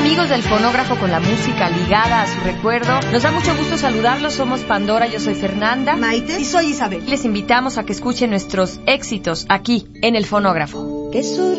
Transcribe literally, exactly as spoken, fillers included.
amigos del Fonógrafo con la música ligada a su recuerdo, nos da mucho gusto saludarlos. Somos Pandora, yo soy Fernanda. Maite. Y soy Isabel. Les invitamos a que escuchen nuestros éxitos aquí en el Fonógrafo. Que soy